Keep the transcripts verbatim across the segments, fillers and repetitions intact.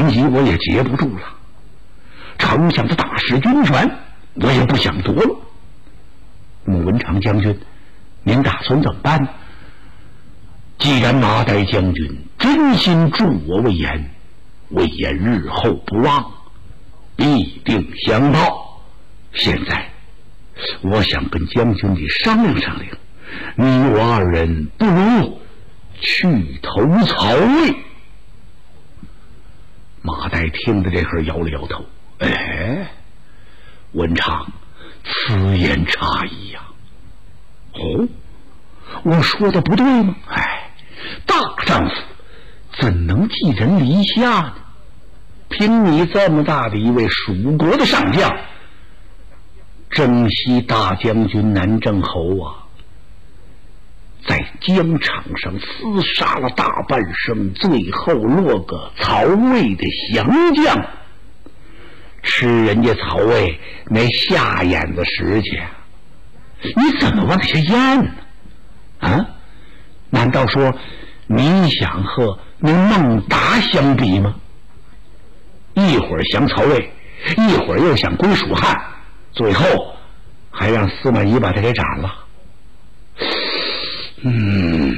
残疾我也接不住了，丞相的大使军权我也不想夺了。那么文长将军，您打算怎么办呢？既然马岱将军真心助我魏延，魏延日后不忘，必定相报。现在我想跟将军你商量商量，你我二人不如去投曹魏。马岱听着这会儿摇了摇头，哎，文长此言差矣呀、啊！哦，我说的不对吗？哎，大丈夫怎能寄人篱下呢？凭你这么大的一位蜀国的上将，征西大将军南郑侯啊，在疆场上厮杀了大半生，最后落个曹魏的降将，吃人家曹魏那下眼子时去，你怎么往下咽呢？啊？难道说你想和那孟达相比吗？一会儿降曹魏，一会儿又想归蜀汉，最后还让司马懿把他给斩了。嗯，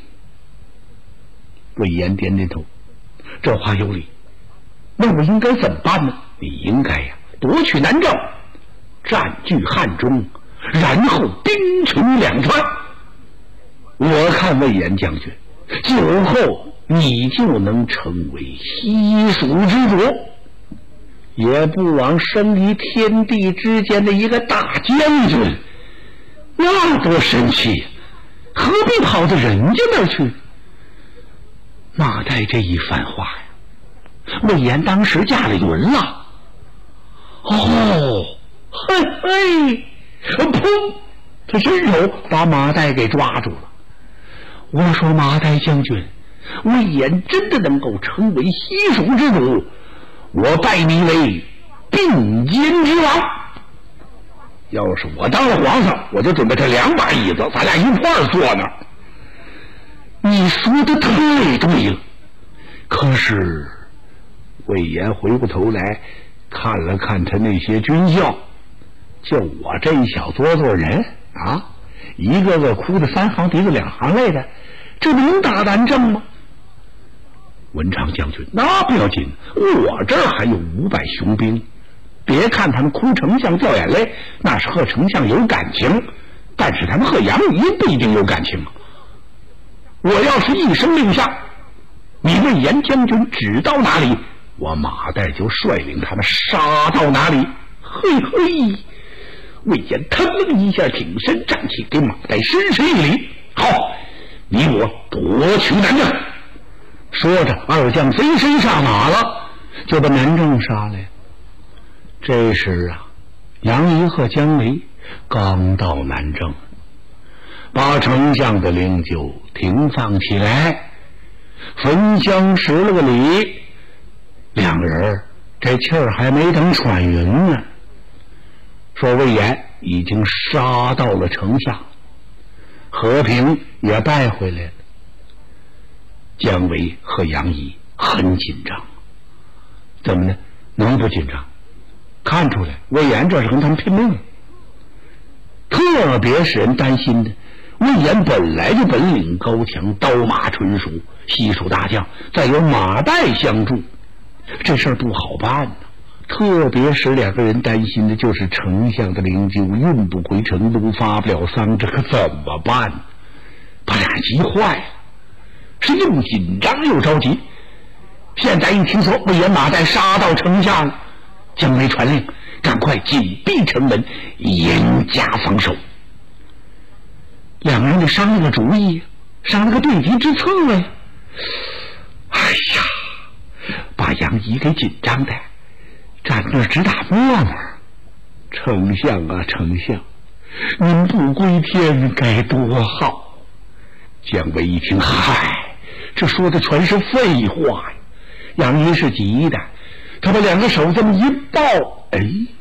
魏延点点头，这话有理。那我应该怎么办呢？你应该呀，夺取南郑，占据汉中，然后兵穷两川。我看魏延将军酒后你就能成为西蜀之主，也不枉生于天地之间的一个大将军，那多神气，何必跑到人家那儿去？马岱这一番话呀，魏延当时驾了云了。哦，嘿嘿，砰！他伸手把马岱给抓住了。我说马岱将军，魏延真的能够成为西蜀之主，我拜你为并肩之王。要是我当了皇上，我就准备这两把椅子，咱俩一块儿坐那儿。你说的太对了。可是魏延回过头来看了看他那些军校，就我这一小撮撮人啊，一个个哭得三行鼻子两行泪的，这能打南郑吗？文长将军，那不要紧，我这儿还有五百雄兵。别看他们哭丞相掉眼泪，那是和丞相有感情，但是他们和杨仪不一定有感情。我要是一声令下，你魏延将军指到哪里，我马岱就率领他们杀到哪里。嘿嘿！魏延腾了一下挺身站起，给马岱深深一礼。好，你我夺取南郑。说着，二将飞身上马了，就把南郑杀来。这时啊，杨仪和姜维刚到南郑，把丞相的灵柩停放起来，焚香施了个礼。两个人这气儿还没等喘匀呢，说魏延已经杀到了丞相，和平也败回来了。姜维和杨仪很紧张，怎么呢？能不紧张？看出来魏延这是跟他们拼命。特别使人担心的，魏延本来就本领高强，刀马纯熟，西蜀大将，再有马岱相助，这事儿不好办呢。特别使两个人担心的就是丞相的灵柩运不回成都，发不了丧，这可怎么办呢？把俩急坏了，是又紧张又着急。现在一听说魏延马岱杀到丞相了，姜维传令，赶快紧闭城门，严加防守。两个人得商量个主意，商量个对敌之策呀。哎呀，把杨仪给紧张的站那儿直打沫沫。丞相啊丞相，您不归天该多好。姜维一听，嗨，这说的全是废话呀。杨仪是急的，他把两个手这么一抱，哎，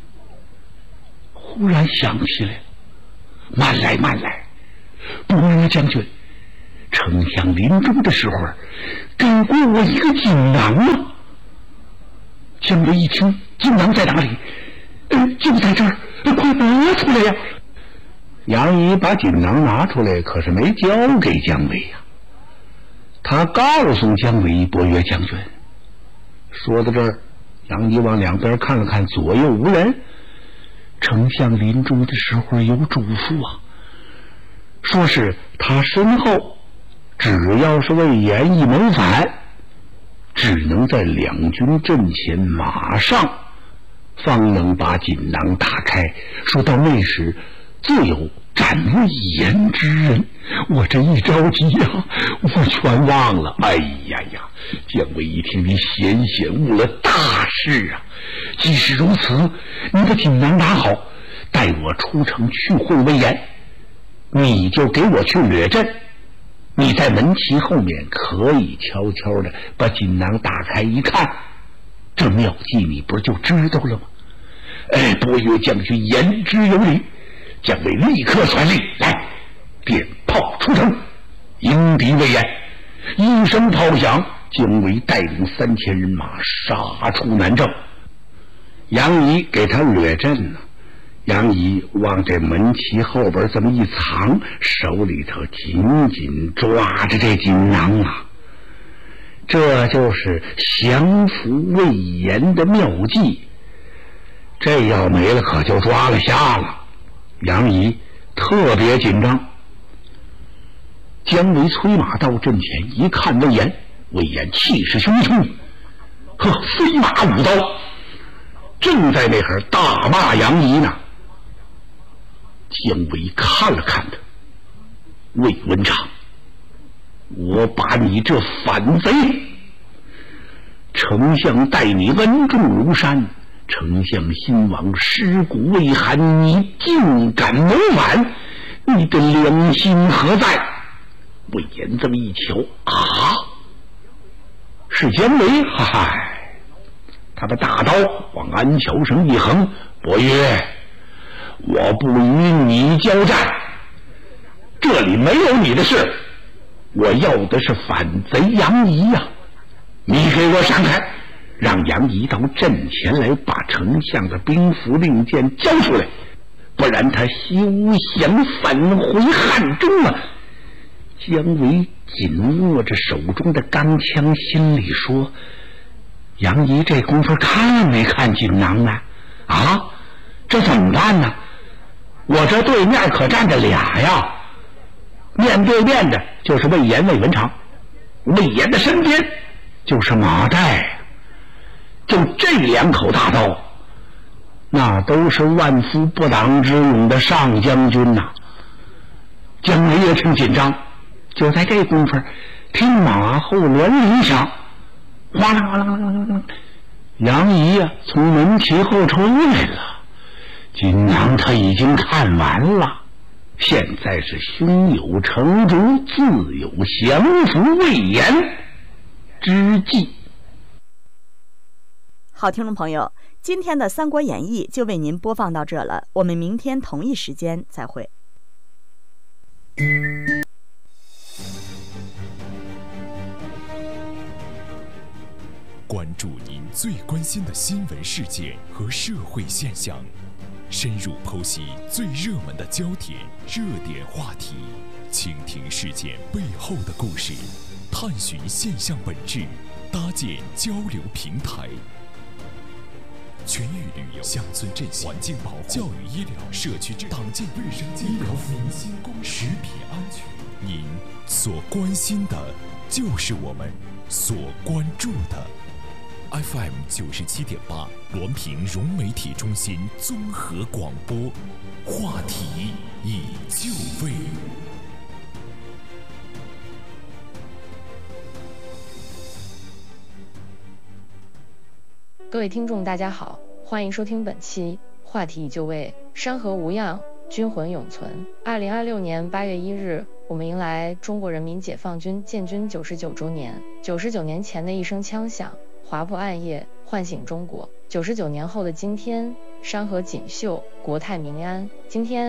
忽然想起来了，慢来慢来，不如将军，丞相临终的时候给过我一个锦囊啊。 姜维一听，锦囊在哪里？呃，就在这儿，快拿出来呀！杨仪把锦囊拿出来，可是没交给姜维呀。他告诉姜维：“伯约将军。”说到这儿，杨仪往两边看了看，左右无人。丞相临终的时候有嘱咐啊，说是他身后只要是魏延一谋反，只能在两军阵前马上方能把锦囊打开，说到那时自有斩魏延之人。我这一着急呀、啊，我全忘了。哎呀呀！姜维一听，你险险误了大事啊！即使如此，你把锦囊拿好，待我出城去会魏延，你就给我去掠阵。你在门旗后面可以悄悄的把锦囊打开一看，这妙计你不是就知道了吗？哎，伯约将军言之有理。姜维立刻传令，来，点炮出城，迎敌魏延。一声炮响，姜维带领三千人马杀出南郑。杨仪给他掠阵呢，杨仪往这门旗后边这么一藏，手里头紧紧抓着这锦囊啊。这就是降服魏延的妙计，这要没了可就抓了瞎了。杨仪特别紧张。姜维催马到阵前一看魏延，魏延气势汹汹，呵，飞马舞刀，正在那会儿大骂杨仪呢。姜维看了看他，魏文长，我把你这反贼！丞相待你恩重如山，丞相兴亡，尸骨未寒，你竟敢谋反，你的良心何在？魏延这么一瞧，啊，是姜维！嗨，他把大刀往鞍桥上一横，伯约，我不与你交战，这里没有你的事，我要的是反贼杨仪呀、啊！你给我闪开，让杨仪到阵前来把丞相的兵符令箭交出来，不然他休想返回汉中啊！姜维紧握着手中的钢枪，心里说：杨仪这功夫看没看锦囊呢？啊，这怎么办呢？我这对面可站着俩呀，面对面的就是魏延、魏文长，魏延的身边就是马岱，就这两口大刀，那都是万夫不挡之勇的上将军呐、啊。姜维也挺紧张，就在这功夫，听马后銮铃响，哗啦哗啦哗啦哗啦，杨仪呀、啊、从门旗后出来了。锦囊他已经看完了，现在是胸有成竹，自有降服魏延之计。 好，听众朋友，今天的《三国演义》就为您播放到这了，我们明天同一时间再会。 关注您最关心的新闻事件和社会现象，深入剖析最热门的焦点、热点话题，倾听事件背后的故事，探寻现象本质，搭建交流平台。全域旅游、乡村振兴、环境保护、教育医疗、社区治党建卫生健康、民心公食品安全，您所关心的，就是我们所关注的。F M 九十七点八，滦平融媒体中心综合广播，话题已就位。 各位听众大家好，欢迎收听本期话题已就位，山河无恙，军魂永存。二零二六年八月一日，我们迎来中国人民解放军建军九十九周年。九十九年前的一声枪响，划破暗夜，唤醒中国。九十九年后的今天，山河锦绣，国泰民安。今天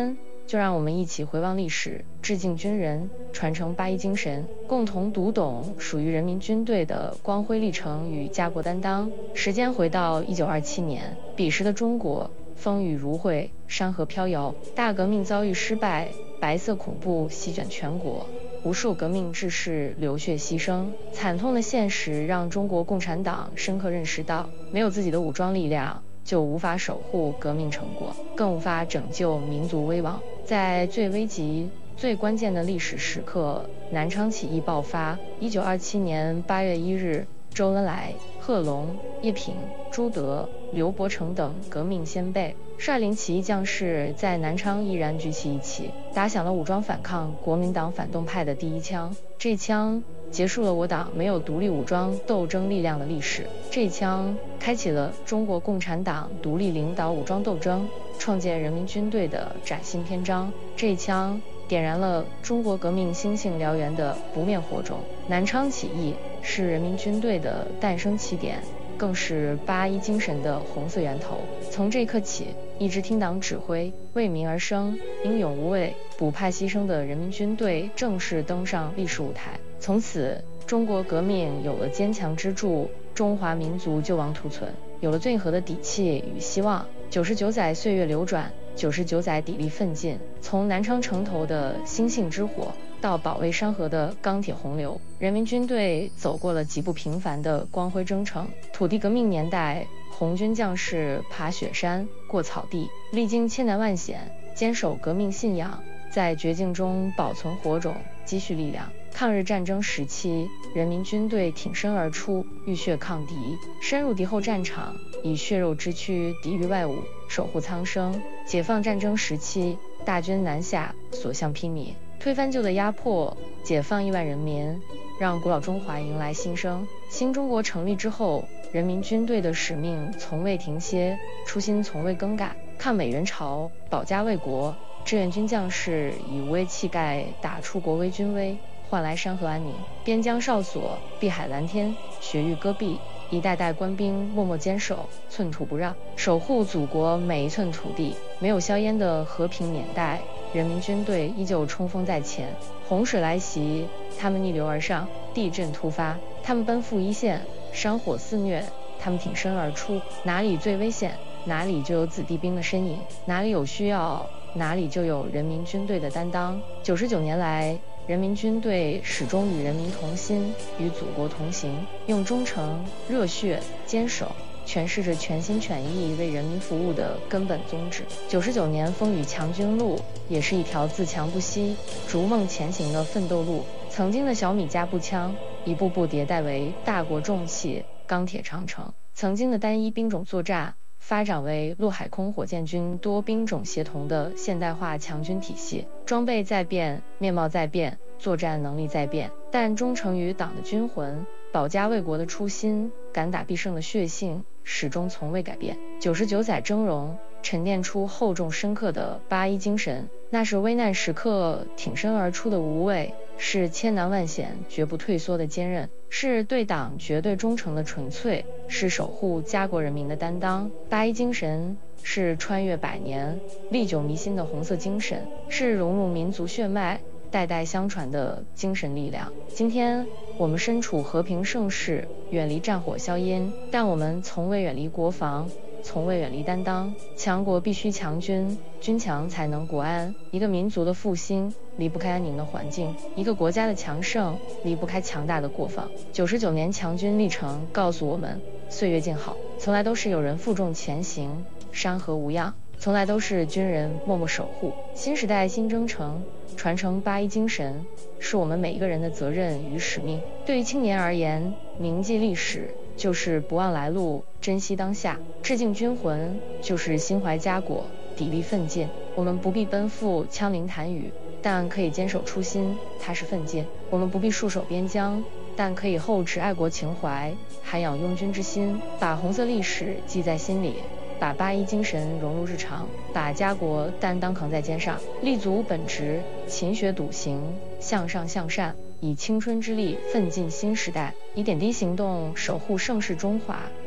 就让我们一起回望历史，致敬军人，传承八一精神，共同读懂属于人民军队的光辉历程与家国担当。时间回到一九二七年，彼时的中国风雨如晦，山河飘摇，大革命遭遇失败，白色恐怖席卷全国，无数革命志士流血牺牲。惨痛的现实让中国共产党深刻认识到，没有自己的武装力量，就无法守护革命成果，更无法拯救民族危亡。在最危急、最关键的历史时刻，南昌起义爆发。一九二七年八月一日，周恩来、贺龙、叶挺、朱德、刘伯承等革命先辈率领起义将士在南昌毅然举起义旗，打响了武装反抗国民党反动派的第一枪。这一枪结束了我党没有独立武装斗争力量的历史，这一枪开启了中国共产党独立领导武装斗争、创建人民军队的崭新篇章。这一枪点燃了中国革命星星燎原的不灭火种。南昌起义是人民军队的诞生起点，更是八一精神的红色源头。从这一刻起，一支听党指挥、为民而生、英勇无畏、不怕牺牲的人民军队正式登上历史舞台。从此，中国革命有了坚强支柱，中华民族救亡图存，有了最合的底气与希望。九十九载岁月流转，九十九载砥砺奋进，从南昌城头的星星之火到保卫山河的钢铁洪流，人民军队走过了极不平凡的光辉征程。土地革命年代，红军将士爬雪山、过草地，历经千难万险，坚守革命信仰，在绝境中保存火种，积蓄力量。抗日战争时期，人民军队挺身而出，浴血抗敌，深入敌后战场，以血肉之躯抵御外侮，守护苍生。解放战争时期，大军南下，所向披靡，推翻旧的压迫，解放亿万人民，让古老中华迎来新生。新中国成立之后，人民军队的使命从未停歇，初心从未更改，抗美援朝，保家卫国。志愿军将士以无畏气概打出国威军威，换来山河安宁。边疆哨所，碧海蓝天，雪域戈壁，一代代官兵默默坚守，寸土不让，守护祖国每一寸土地。没有硝烟的和平年代，人民军队依旧冲锋在前。洪水来袭，他们逆流而上；地震突发，他们奔赴一线；山火肆虐，他们挺身而出。哪里最危险，哪里就有子弟兵的身影；哪里有需要，哪里就有人民军队的担当。九十九年来，人民军队始终与人民同心，与祖国同行，用忠诚、热血、坚守诠释着全心全意为人民服务的根本宗旨。九十九年风雨强军路，也是一条自强不息、逐梦前行的奋斗路。曾经的小米加步枪，一步步迭代为大国重器、钢铁长城；曾经的单一兵种作战，发展为陆海空火箭军多兵种协同的现代化强军体系。装备在变，面貌在变，作战能力在变，但忠诚于党的军魂、保家卫国的初心、敢打必胜的血性始终从未改变。九十九载峥嵘，沉淀出厚重深刻的八一精神，那是危难时刻挺身而出的无畏，是千难万险绝不退缩的坚韧，是对党绝对忠诚的纯粹，是守护家国人民的担当。八一精神是穿越百年、历久弥新的红色精神，是融入民族血脉、代代相传的精神力量。今天我们身处和平盛世，远离战火硝烟，但我们从未远离国防，从未远离担当。强国必须强军，军强才能国安。一个民族的复兴离不开安宁的环境，一个国家的强盛离不开强大的国防。九十九年强军历程告诉我们，岁月静好，从来都是有人负重前行，山河无恙，从来都是军人默默守护。新时代新征程，传承八一精神，是我们每一个人的责任与使命。对于青年而言，铭记历史就是不忘来路，珍惜当下；致敬军魂就是心怀家国，砥砺奋进。我们不必奔赴枪林弹雨，但可以坚守初心，踏实奋进；我们不必戍守边疆，但可以厚植爱国情怀，涵养拥军之心，把红色历史记在心里，把八一精神融入日常，把家国担当扛在肩上，立足本职，勤学笃行，向上向善，以青春之力奋进新时代，以点滴行动守护盛世中华，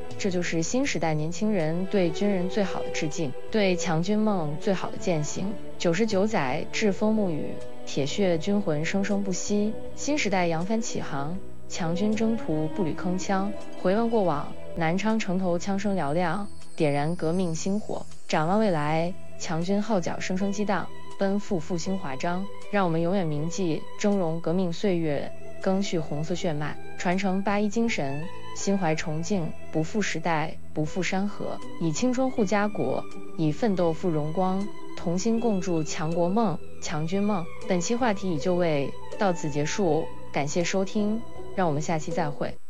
这就是新时代年轻人对军人最好的致敬，对强军梦最好的践行。九十九载栉风沐雨，铁血军魂生生不息。新时代扬帆起航，强军征途步履铿锵。回望过往，南昌城头枪声嘹亮，点燃革命星火。展望未来，强军号角声声激荡，奔赴复兴华章。让我们永远铭记峥嵘革命岁月，赓续红色血脉，传承八一精神，心怀崇敬，不负时代，不负山河，以青春护家国，以奋斗赴荣光，同心共筑强国梦、强军梦。本期话题已就位到此结束，感谢收听，让我们下期再会。